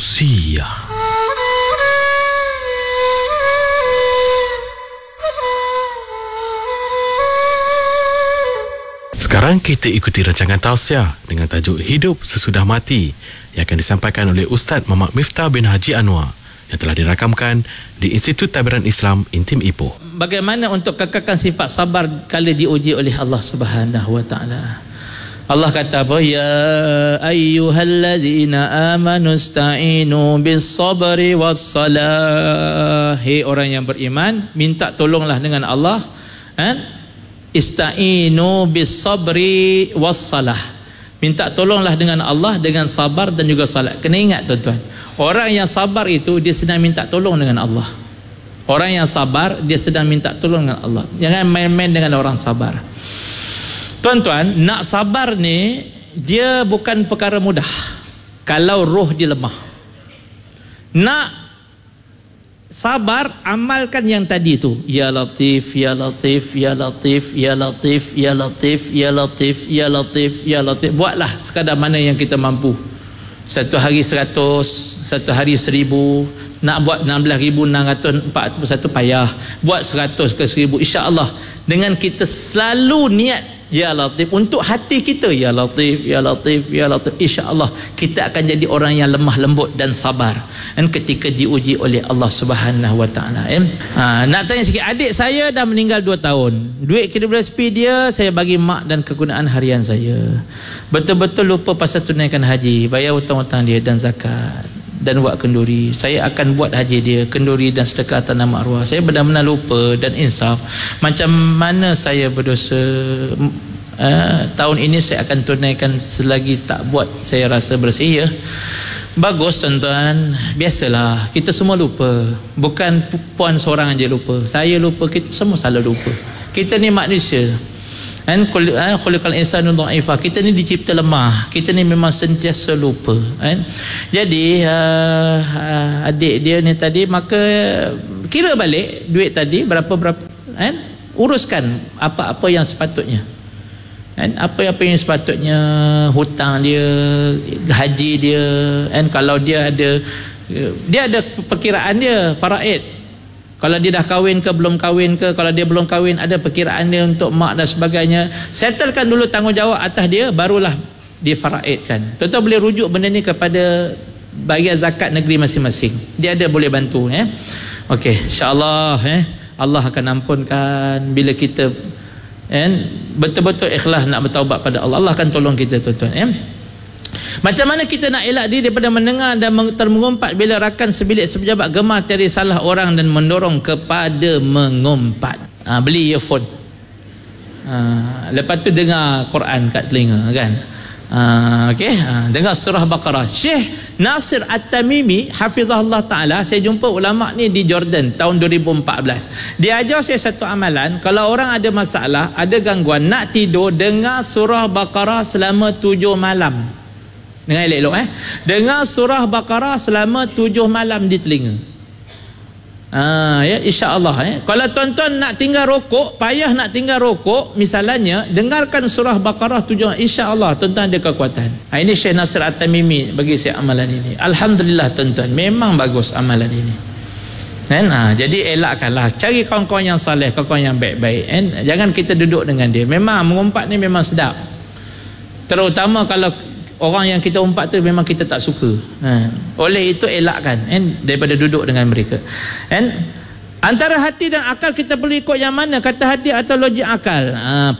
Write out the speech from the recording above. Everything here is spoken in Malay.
Tausiah. Sekarang kita ikuti rancangan tausiah dengan tajuk Hidup Sesudah Mati yang akan disampaikan oleh Ustaz Muhammad Miftah bin Haji Anwar yang telah dirakamkan di Institut Tabiran Islam Intim Ipoh. Bagaimana untuk kekalkan sifat sabar kala diuji oleh Allah Subhanahu wa taala? Allah kata apa? Ya ayyuhallazina amanu ista'inu bis-sabri was-salah. Hai orang yang beriman, minta tolonglah dengan Allah. Ista'inu bis-sabri was-salah. Minta tolonglah dengan Allah dengan sabar dan juga salat. Kena ingat tuan-tuan, orang yang sabar itu dia sedang minta tolong dengan Allah. Orang yang sabar dia sedang minta tolong dengan Allah. Jangan main-main dengan orang sabar. Tuan-tuan, nak sabar ni dia bukan perkara mudah kalau roh dia lemah. Nak sabar, amalkan yang tadi tu. Ya Latif, Ya Latif, Ya Latif, Ya Latif, Ya Latif, Ya Latif, Ya Latif, Ya Latif. Buatlah sekadar mana yang kita mampu. Satu hari 100, satu hari 1000. Nak buat 16,641 payah. Buat 100 ke 1000, insya-Allah dengan kita selalu niat Ya Latif untuk hati kita, Ya Latif, Ya Latif, Ya Latif, insya-Allah kita akan jadi orang yang lemah lembut dan sabar ketika diuji oleh Allah Subhanahu wa taala. Nak tanya sikit, adik saya dah meninggal 2 tahun. Duit KWSP dia saya bagi mak dan kegunaan harian saya. Betul-betul lupa pasal tunaikan haji, bayar hutang-hutang dia dan zakat dan buat kenduri. Saya akan buat haji dia, kenduri dan sedekah atas nama arwah. Saya benar-benar lupa dan insaf. Macam mana saya berdosa? Tahun ini saya akan tunaikan, selagi tak buat saya rasa bersih. Ya, bagus tuan-tuan. Biasalah, kita semua lupa. Bukan puan seorang aja lupa. Saya lupa, kita semua selalu lupa. Kita ni manusia. Khuliqal insanu dha'ifa. Kita ni dicipta lemah. Kita ni memang sentiasa lupa. Jadi adik dia ni tadi, maka kira balik duit tadi berapa-berapa, uruskan apa-apa yang sepatutnya. Apa-apa yang sepatutnya, hutang dia, haji dia, kalau dia ada perkiraan dia faraid. Kalau dia dah kahwin ke belum kahwin ke, kalau dia belum kahwin ada perkiraan dia untuk mak dan sebagainya. Settlekan dulu tanggungjawab atas dia, barulah difaraidkan. Tuan-tuan boleh rujuk benda ni kepada bahagian zakat negeri masing-masing. Dia ada boleh bantu. Okey, insya-Allah Allah akan ampunkan bila kita betul-betul ikhlas nak bertaubat pada Allah. Allah akan tolong kita tuan-tuan. Macam mana kita nak elak diri daripada mendengar dan termengumpat bila rakan sebilik sepejabat gemar cari salah orang dan mendorong kepada mengumpat. Beli earphone, lepas tu dengar Quran kat telinga kan. Dengar surah Baqarah. Syekh Nasir At-Tamimi hafizahullah ta'ala, saya jumpa ulama ni di Jordan tahun 2014. Dia ajar saya satu amalan. Kalau orang ada masalah, ada gangguan, nak tidur, dengar surah Baqarah selama 7 malam. Dengar elok-elok dengar surah Baqarah selama 7 malam di telinga. Ya, insya-Allah. Kalau tuan-tuan nak tinggal rokok, payah nak tinggal rokok misalnya, dengarkan surah Baqarah 7, insya-Allah tuan-tuan ada kekuatan. Ini Syekh Nasir At-Tamimi bagi saya amalan ini. Alhamdulillah tuan-tuan, memang bagus amalan ini. Jadi elakkanlah, cari kawan-kawan yang saleh, kawan-kawan yang baik-baik. Jangan kita duduk dengan dia. Memang mengumpat ni memang sedap, terutama kalau orang yang kita umpat tu memang kita tak suka. Oleh itu elakkan daripada duduk dengan mereka. Antara hati dan akal kita perlu ikut yang mana? Kata hati atau logik akal?